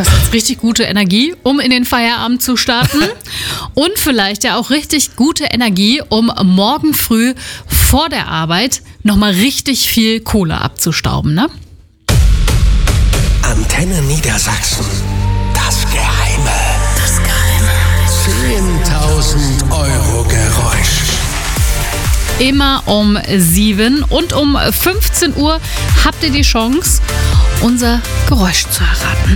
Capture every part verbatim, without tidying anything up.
Das ist richtig gute Energie, um in den Feierabend zu starten. Und vielleicht ja auch richtig gute Energie, um morgen früh vor der Arbeit nochmal richtig viel Kohle abzustauben, ne? Antenne Niedersachsen. Das Geheime. Das Geheime. zehntausend Euro Geräusch. Immer um sieben und um fünfzehn Uhr habt ihr die Chance, unser Geräusch zu erraten.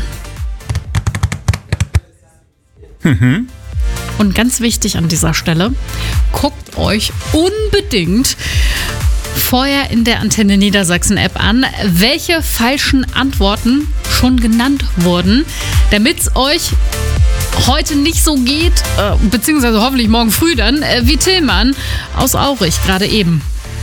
Mhm. Und ganz wichtig an dieser Stelle, guckt euch unbedingt vorher in der Antenne Niedersachsen App an, welche falschen Antworten schon genannt wurden, damit es euch heute nicht so geht, äh, beziehungsweise hoffentlich morgen früh dann, äh, wie Tillmann aus Aurich gerade eben.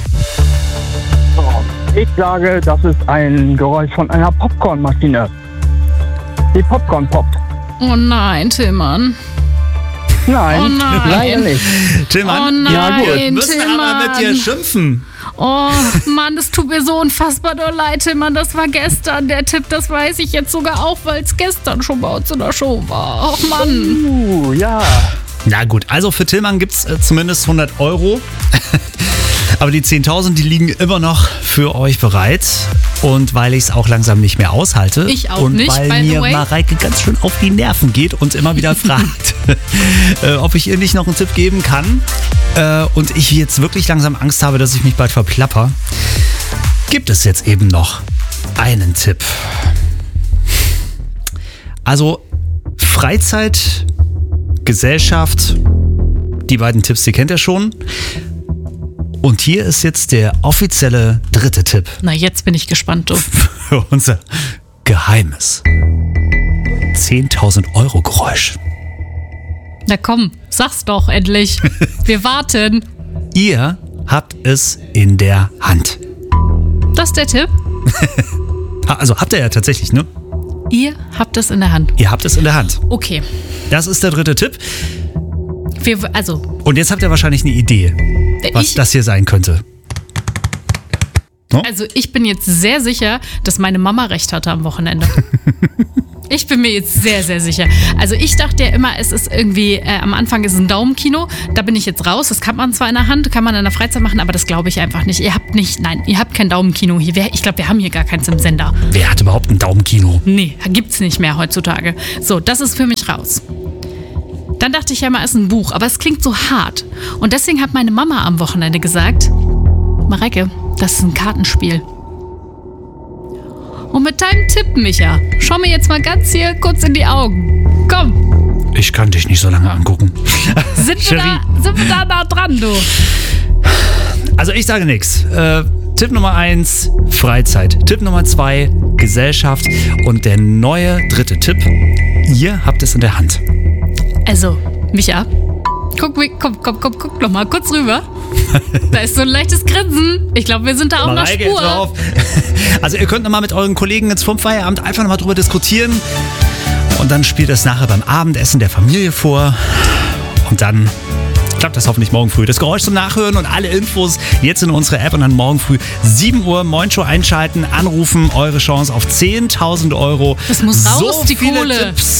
Ich sage, das ist ein Geräusch von einer Popcornmaschine. Die Popcorn poppt. Oh nein, Tillmann. Nein, Oh nein. leider nicht. Tillmann, Oh nein, Ja, gut. wir müssen aber mit dir Tillmann. schimpfen. Oh Mann, es tut mir so unfassbar doll leid, Tillmann. Das war gestern der Tipp, das weiß ich jetzt sogar auch, weil es gestern schon bei uns in der Show war. Och Mann. Uh, ja. Na gut, also für Tillmann gibt es äh, zumindest hundert Euro. Aber die zehntausend, die liegen immer noch für euch bereit. Und weil ich es auch langsam nicht mehr aushalte. Ich auch und nicht, weil by the mir way. Mareike ganz schön auf die Nerven geht und immer wieder fragt, äh, ob ich ihr nicht noch einen Tipp geben kann. Äh, und ich jetzt wirklich langsam Angst habe, dass ich mich bald verplapper, gibt es jetzt eben noch einen Tipp. Also Freizeit, Gesellschaft, die beiden Tipps, die kennt ihr schon. Und hier ist jetzt der offizielle dritte Tipp Na, jetzt bin ich gespannt, du. für unser geheimes zehntausend Euro Geräusch. Na komm, sag's doch endlich. Wir warten. Ihr habt es in der Hand. Das ist der Tipp. Ha- Also habt ihr ja tatsächlich, ne? Ihr habt es in der Hand. Ihr habt es in der Hand. Okay. Das ist der dritte Tipp. Wir, also, Und jetzt habt ihr wahrscheinlich eine Idee, was ich, das hier sein könnte. also ich bin jetzt sehr sicher, dass meine Mama recht hatte am Wochenende. Ich bin mir jetzt sehr, sehr sicher. Also ich dachte ja immer, es ist irgendwie, äh, am Anfang ist es ein Daumenkino, da bin ich jetzt raus. Das kann man zwar in der Hand, kann man in der Freizeit machen, aber das glaube ich einfach nicht. Ihr habt nicht, nein, ihr habt kein Daumenkino hier. Wer- Ich glaube, wir haben hier gar keins im Sender. Wer hat überhaupt ein Daumenkino? Nee, gibt's nicht mehr heutzutage. So, das ist für mich raus. Dann dachte ich ja mal, es ist ein Buch, aber es klingt so hart. Und deswegen hat meine Mama am Wochenende gesagt, Mareike, das ist ein Kartenspiel. Und mit deinem Tipp, Micha, schau mir jetzt mal ganz hier kurz in die Augen. Komm, Ich kann dich nicht so lange angucken. sind wir, da, sind wir da nah dran, du? Also ich sage nichts. Äh, Tipp Nummer eins, Freizeit. Tipp Nummer zwei, Gesellschaft. Und der neue dritte Tipp, ihr habt es in der Hand. Also, Micha, guck, wie- komm, komm, komm, guck noch mal kurz rüber. Da ist so ein leichtes Grinsen. Ich glaube, wir sind da auf einer Mareike, jetzt hör Spur. auf. Also ihr könnt nochmal mit euren Kollegen jetzt vom Feierabend einfach nochmal drüber diskutieren. Und dann spielt es nachher beim Abendessen der Familie vor. Und dann klappt das hoffentlich morgen früh. Das Geräusch zum Nachhören und alle Infos jetzt in unsere App und dann morgen früh sieben Uhr Moin Show einschalten, anrufen, eure Chance auf zehntausend Euro. Das muss raus, so die viele Kohle. Tipps